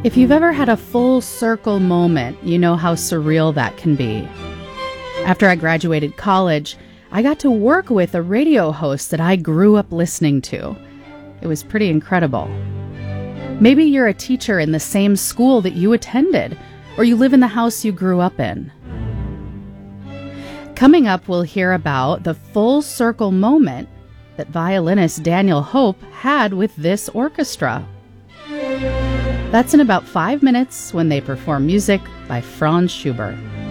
If you've ever had a full circle moment, you know how surreal that can be. After I graduated college, I got to work with a radio host that I grew up listening to. It was pretty incredible. Maybe you're a teacher in the same school that you attended, or you live in the house you grew up in. Coming up, we'll hear about the full circle moment that violinist Daniel Hope had with this orchestra. That's in about 5 minutes when they perform music by Franz Schubert.